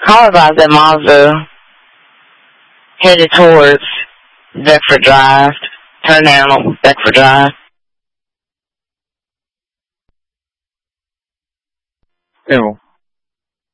Call advised that Mazda headed towards Beckford Drive. Turn down on Beckford Drive. Ew.